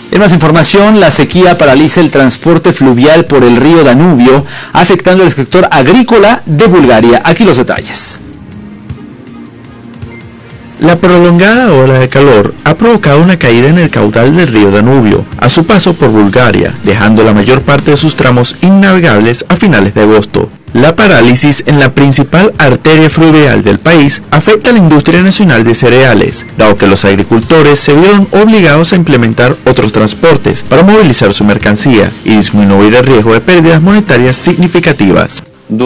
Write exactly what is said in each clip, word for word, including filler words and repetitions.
En más información, la sequía paraliza el transporte fluvial por el río Danubio, afectando al sector agrícola de Bulgaria. Aquí los detalles. La prolongada ola de calor ha provocado una caída en el caudal del río Danubio a su paso por Bulgaria, dejando la mayor parte de sus tramos innavegables a finales de agosto. La parálisis en la principal arteria fluvial del país afecta a la industria nacional de cereales, dado que los agricultores se vieron obligados a implementar otros transportes para movilizar su mercancía y disminuir el riesgo de pérdidas monetarias significativas.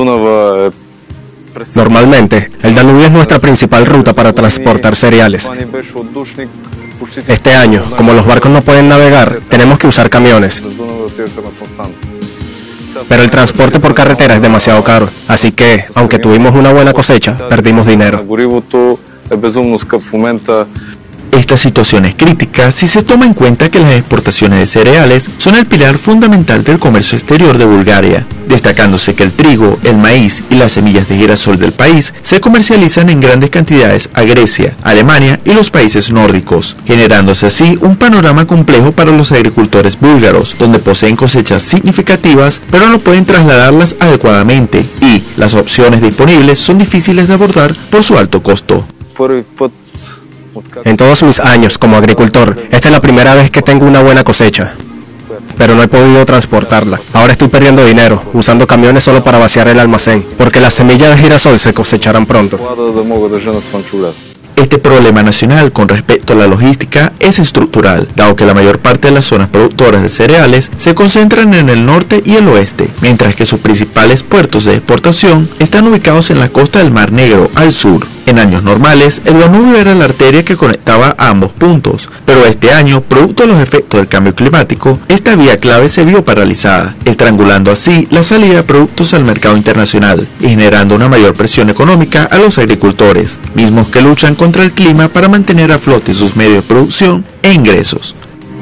Normalmente, el Danubio es nuestra principal ruta para transportar cereales. Este año, como los barcos no pueden navegar, tenemos que usar camiones. Pero el transporte por carretera es demasiado caro, así que, aunque tuvimos una buena cosecha, perdimos dinero. Esta situación es crítica si se toma en cuenta que las exportaciones de cereales son el pilar fundamental del comercio exterior de Bulgaria, destacándose que el trigo, el maíz y las semillas de girasol del país se comercializan en grandes cantidades a Grecia, Alemania y los países nórdicos, generándose así un panorama complejo para los agricultores búlgaros, donde poseen cosechas significativas pero no pueden trasladarlas adecuadamente y las opciones disponibles son difíciles de abordar por su alto costo. En todos mis años como agricultor, esta es la primera vez que tengo una buena cosecha, pero no he podido transportarla. Ahora estoy perdiendo dinero, usando camiones solo para vaciar el almacén, porque las semillas de girasol se cosecharán pronto. Este problema nacional con respecto a la logística es estructural, dado que la mayor parte de las zonas productoras de cereales se concentran en el norte y el oeste, mientras que sus principales puertos de exportación están ubicados en la costa del Mar Negro, al sur. En años normales, el Danubio era la arteria que conectaba a ambos puntos, pero este año, producto de los efectos del cambio climático, esta vía clave se vio paralizada, estrangulando así la salida de productos al mercado internacional y generando una mayor presión económica a los agricultores, mismos que luchan contra el clima para mantener a flote sus medios de producción e ingresos.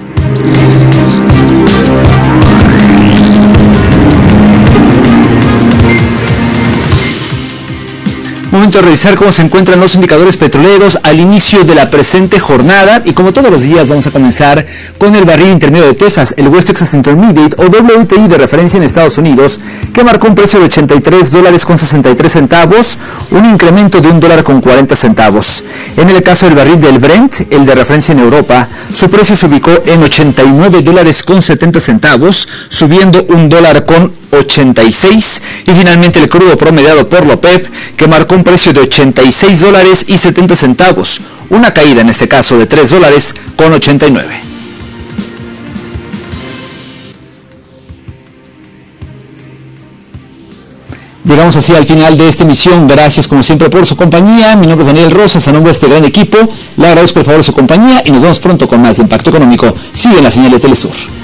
Momento de revisar cómo se encuentran los indicadores petroleros al inicio de la presente jornada, y como todos los días vamos a comenzar con el barril intermedio de Texas, el West Texas Intermediate o W T I de referencia en Estados Unidos, que marcó un precio de ochenta y tres dólares con sesenta y tres centavos, un incremento de un dólar con cuarenta centavos. En el caso del barril del Brent, el de referencia en Europa, su precio se ubicó en ochenta y nueve dólares con setenta centavos, subiendo un dólar con ochenta y seis, y finalmente el crudo promediado por la OPEP, que marcó un precio de ochenta y seis dólares y setenta centavos, una caída en este caso de tres dólares con ochenta y nueve. Llegamos así al final de esta emisión. Gracias como siempre por su compañía. Mi nombre es Daniel Rosas, a nombre de este gran equipo le agradezco por favor su compañía y nos vemos pronto con más de Impacto Económico. Sigue en la señal de Telesur.